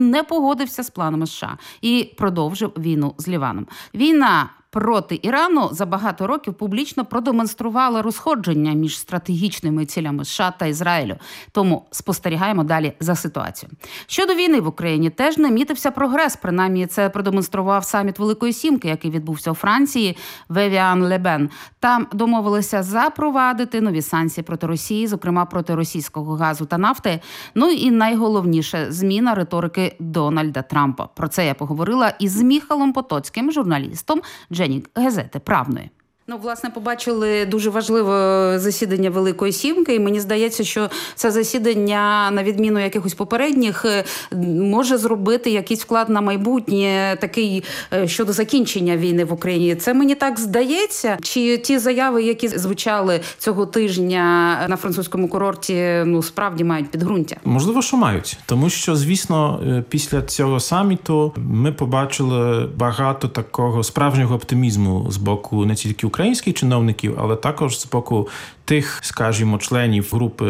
не погодився з планами США і продовжив війну з Ліваном. Війна проти Ірану за багато років публічно продемонструвала розходження між стратегічними цілями США та Ізраїлю. Тому спостерігаємо далі за ситуацією. Щодо війни в Україні теж намітився прогрес. Принаймні це продемонстрував саміт Великої Сімки, який відбувся у Франції в Евіан-ле-Бен. Там домовилися запровадити нові санкції проти Росії, зокрема проти російського газу та нафти. Ну і найголовніше – зміна риторики Дональда Трампа. Про це я поговорила із Міхалом Потоцьким, журналістом газети «Правної». Власне, побачили дуже важливе засідання Великої Сімки, і мені здається, що це засідання, на відміну якихось попередніх, може зробити якийсь вклад на майбутнє, такий щодо закінчення війни в Україні. Це мені так здається? Чи ті заяви, які звучали цього тижня на французькому курорті, справді мають підґрунтя? Можливо, що мають. Тому що, звісно, після цього саміту ми побачили багато такого справжнього оптимізму з боку не тільки українських чиновників, але також з боку тих, скажімо, членів групи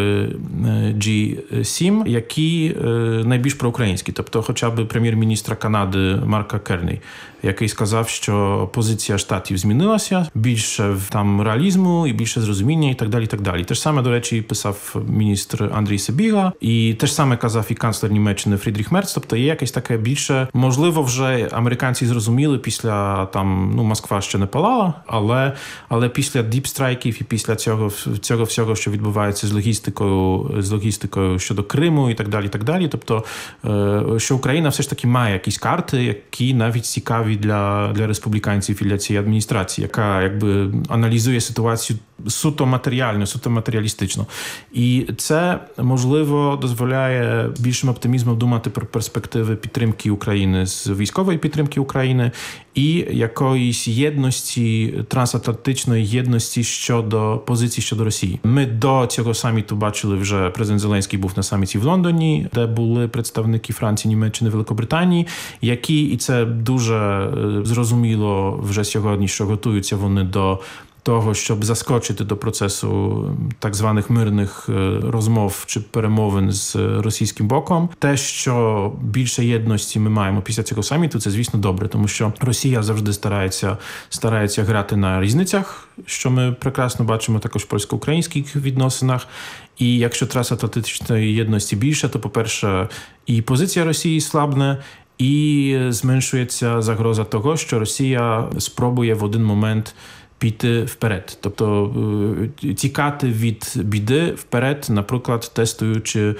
G7, які найбільш проукраїнські. Тобто хоча б прем'єр-міністра Канади Марка Керні, який сказав, що позиція Штатів змінилася, більше там реалізму і більше зрозуміння і так далі, і так далі. Те ж саме, до речі, писав міністр Андрій Сибіга, і те ж саме казав і канцлер Німеччини Фрідріх Мерц. Тобто є якесь таке більше, можливо, вже американці зрозуміли після Москва ще не палала, але після діпстрайків і після цього всього, що відбувається з логістикою щодо Криму і так далі. Тобто, що Україна все ж таки має якісь карти, які навіть цікаві для республіканців і для цієї адміністрації, яка якби аналізує ситуацію суто матеріально, суто матеріалістично. І це, можливо, дозволяє більшим оптимізмом думати про перспективи підтримки України, з військової підтримки України і якоїсь єдності, трансатлантичної єдності щодо позиції щодо Росії. Ми до цього саміту бачили вже, президент Зеленський був на саміті в Лондоні, де були представники Франції, Німеччини, Великобританії, які, і це дуже зрозуміло вже сьогодні, що готуються вони до того, щоб заскочити до процесу так званих мирних розмов чи перемовин з російським боком. Те, що більше єдності ми маємо після цього саміту, це, звісно, добре, тому що Росія завжди старається грати на різницях, що ми прекрасно бачимо також в польсько-українських відносинах. І якщо трансатлантичної єдності більше, то, по-перше, і позиція Росії слабне, і зменшується загроза того, що Росія спробує в один момент піти вперед. Тобто тікати від біди вперед, наприклад, тестуючи,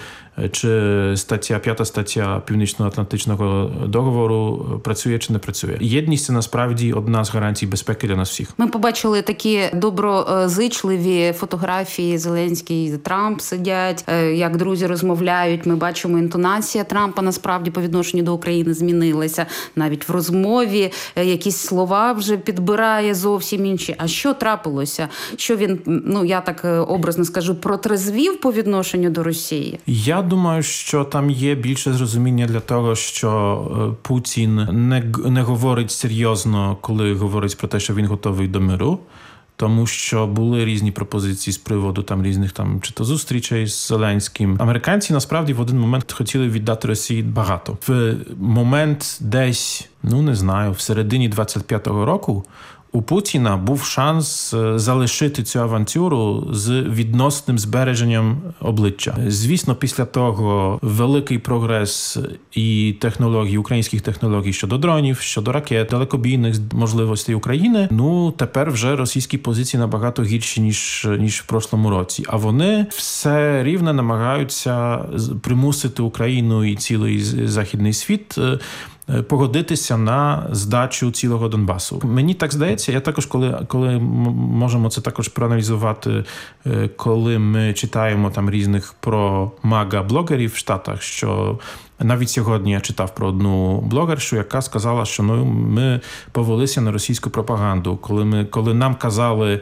чи п'ята стаття Північно-Атлантичного договору працює чи не працює. Єдність – це насправді одна з гарантій безпеки для нас всіх. Ми побачили такі доброзичливі фотографії. Зеленський і Трамп сидять, як друзі розмовляють. Ми бачимо, інтонація Трампа насправді по відношенню до України змінилася. Навіть в розмові якісь слова вже підбирає зовсім інші. А що трапилося? Що він, я так образно скажу, протрезвів по відношенню до Росії? Я думаю, що там є більше зрозуміння для того, що Путін не говорить серйозно, коли говорить про те, що він готовий до миру. Тому що були різні пропозиції з приводу різних чи то зустрічей з Зеленським. Американці насправді в один момент хотіли віддати Росії багато. В момент десь, в середині 25-го року у Путіна був шанс залишити цю авантюру з відносним збереженням обличчя. Звісно, після того великий прогрес і технологій, українських технологій щодо дронів, щодо ракет, далекобійних можливостей України, тепер вже російські позиції набагато гірші, ніж в прошлому році. А вони все рівно намагаються примусити Україну і цілий західний світ погодитися на здачу цілого Донбасу. Мені так здається, я також, коли можемо це також проаналізувати, коли ми читаємо різних про мага-блогерів в Штатах, що навіть сьогодні я читав про одну блогершу, яка сказала, що ми повелися на російську пропаганду. Коли нам казали,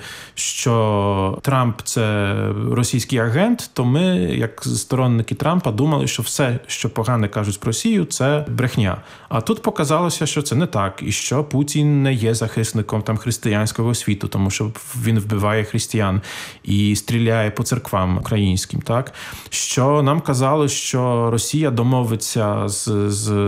що Трамп – це російський агент, то ми, як сторонники Трампа, думали, що все, що погане кажуть про Росію, це брехня. А тут показалося, що це не так, і що Путін не є захисником християнського світу, тому що він вбиває християн і стріляє по церквам українським. Так? Що нам казали, що Росія домовиться боротися з